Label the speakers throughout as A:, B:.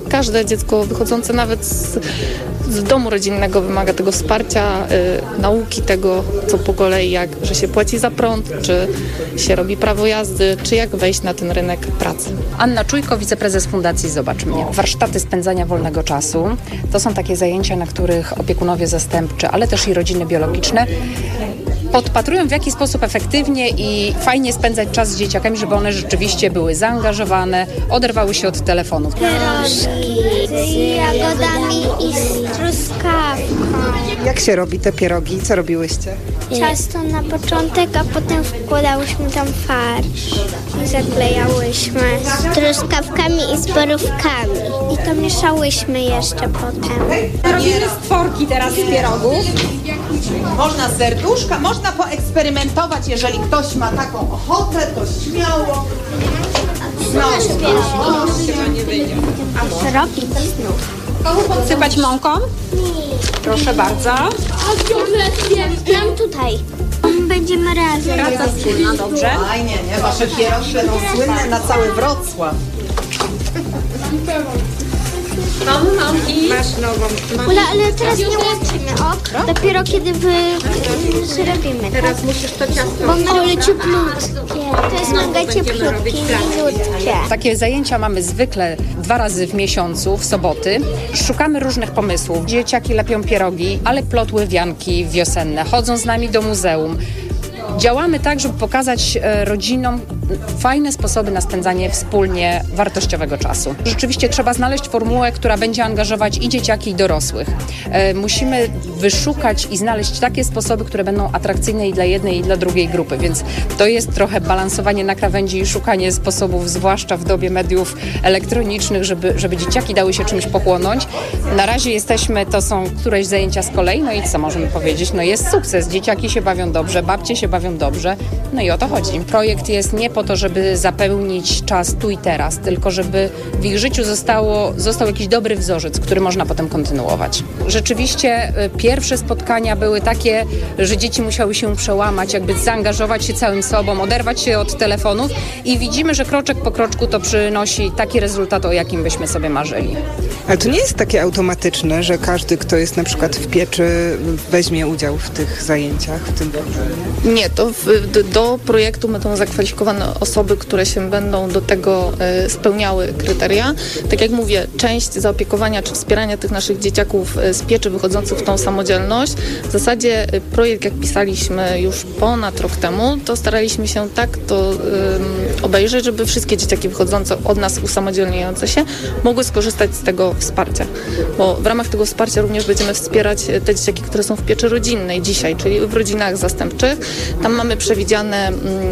A: każde dziecko wychodzące nawet z domu rodzinnego wymaga tego wsparcia, nauki tego, co po kolei, jak, że się płaci za prąd, czy się robi prawo jazdy, czy jak wejść na ten rynek pracy.
B: Anna Czujko, wiceprezes Fundacji Zobacz Mnie. Warsztaty spędzania wolnego czasu to są takie zajęcia, na których opiekunowie zastępczy, ale też i rodziny biologiczne podpatrują, w jaki sposób efektywnie i fajnie spędzać czas z dzieciakami, żeby one rzeczywiście były zaangażowane, oderwały się od telefonów.
C: Pierożki z jagodami i z truskawką.
D: Jak się robi te pierogi? Co robiłyście?
C: Ciasto na początek, a potem wkładałyśmy tam farsz i zaklejałyśmy z truskawkami i z borówkami. I to mieszałyśmy jeszcze potem.
E: Robimy stworki teraz z pierogów.
F: Można serduszka, można poeksperymentować, jeżeli ktoś ma taką ochotę, to śmiało.
C: Robić znów.
E: Sypać mąką? Proszę bardzo.
C: Tam tutaj. Będziemy razem.
E: Praca wspólna, dobrze.
F: Fajnie, nie? Wasze pierogi będą słynne na cały Wrocław.
E: Mam i...
F: Masz nową.
C: Ula, ale teraz nie łączymy, ok? Dopiero kiedy zrobimy.
E: Teraz musisz to ciasto...
C: Bo mamy cieplutkie. To jest mega cieplutkie, milutkie.
B: Takie zajęcia mamy zwykle 2 razy w miesiącu, w soboty. Szukamy różnych pomysłów. Dzieciaki lepią pierogi, ale plotły wianki wiosenne. Chodzą z nami do muzeum. Działamy tak, żeby pokazać rodzinom fajne sposoby na spędzanie wspólnie wartościowego czasu. Rzeczywiście trzeba znaleźć formułę, która będzie angażować i dzieciaki, i dorosłych. Musimy wyszukać i znaleźć takie sposoby, które będą atrakcyjne i dla jednej, i dla drugiej grupy, więc to jest trochę balansowanie na krawędzi i szukanie sposobów, zwłaszcza w dobie mediów elektronicznych, żeby dzieciaki dały się czymś pochłonąć. Na razie to są któreś zajęcia z kolei, no i co możemy powiedzieć? No jest sukces, dzieciaki się bawią dobrze, babcie się bawią dobrze, no i o to chodzi. Projekt jest nie po to, żeby zapełnić czas tu i teraz, tylko żeby w ich życiu został jakiś dobry wzorzec, który można potem kontynuować. Rzeczywiście pierwsze spotkania były takie, że dzieci musiały się przełamać, jakby zaangażować się całym sobą, oderwać się od telefonów i widzimy, że kroczek po kroczku to przynosi taki rezultat, o jakim byśmy sobie marzyli.
D: Ale to nie jest takie automatyczne, że każdy, kto jest na przykład w pieczy, weźmie udział w tych zajęciach, w tym programie?
A: Nie, to do projektu będą zakwalifikowane osoby, które się będą do tego spełniały kryteria. Tak jak mówię, część zaopiekowania czy wspierania tych naszych dzieciaków z pieczy wychodzących w tą samodzielność. W zasadzie projekt, jak pisaliśmy już ponad rok temu, to staraliśmy się tak to obejrzeć, żeby wszystkie dzieciaki wychodzące od nas usamodzielniające się mogły skorzystać z tego wsparcia. Bo w ramach tego wsparcia również będziemy wspierać te dzieciaki, które są w pieczy rodzinnej dzisiaj, czyli w rodzinach zastępczych. Tam mamy przewidziane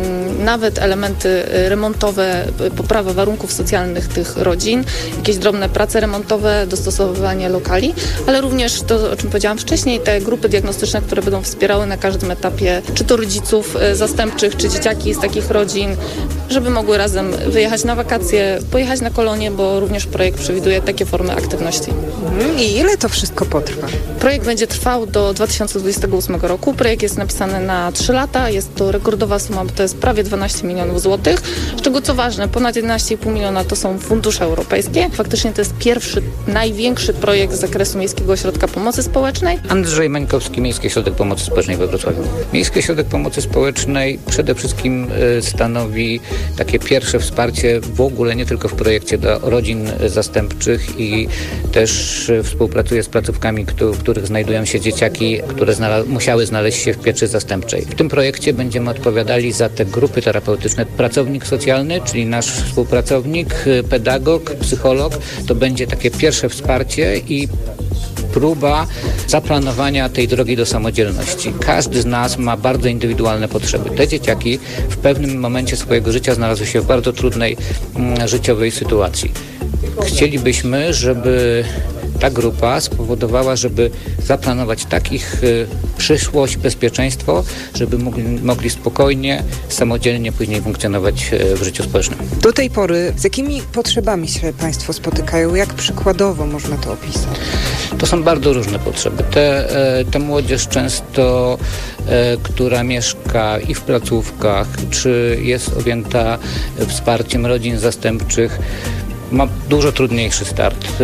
A: nawet elementy remontowe, poprawę warunków socjalnych tych rodzin, jakieś drobne prace remontowe, dostosowywanie lokali, ale również to, o czym powiedziałam wcześniej, te grupy diagnostyczne, które będą wspierały na każdym etapie, czy to rodziców zastępczych, czy dzieciaki z takich rodzin, żeby mogły razem wyjechać na wakacje, pojechać na kolonie, bo również projekt przewiduje takie formy aktywności.
D: I ile to wszystko potrwa?
A: Projekt będzie trwał do 2028 roku. Projekt jest napisany na 3 lata. Jest to rekordowa suma, bo to jest prawie 12 milionów złotych. Z czego co ważne, ponad 11,5 miliona to są fundusze europejskie. Faktycznie to jest pierwszy, największy projekt z zakresu Miejskiego Ośrodka Pomocy Społecznej.
G: Andrzej Mańkowski, Miejski Ośrodek Pomocy Społecznej we Wrocławiu. Miejski Ośrodek Pomocy Społecznej przede wszystkim stanowi takie pierwsze wsparcie w ogóle, nie tylko w projekcie dla rodzin zastępczych i też współpracuje z placówkami, w których znajdują się dzieciaki, które musiały znaleźć się w pieczy zastępczej. W tym projekcie będziemy odpowiadali za te grupy terapeutyczne. Pracownik socjalny, czyli nasz współpracownik, pedagog, psycholog, to będzie takie pierwsze wsparcie i próba zaplanowania tej drogi do samodzielności. Każdy z nas ma bardzo indywidualne potrzeby. Te dzieciaki w pewnym momencie swojego życia znalazły się w bardzo trudnej życiowej sytuacji. Chcielibyśmy, żeby ta grupa spowodowała, żeby zaplanować tak ich przyszłość, bezpieczeństwo, żeby mogli spokojnie, samodzielnie później funkcjonować w życiu społecznym.
D: Do tej pory z jakimi potrzebami się Państwo spotykają? Jak przykładowo można to opisać?
G: To są bardzo różne potrzeby. Ta młodzież często, która mieszka i w placówkach, czy jest objęta wsparciem rodzin zastępczych, ma dużo trudniejszy start.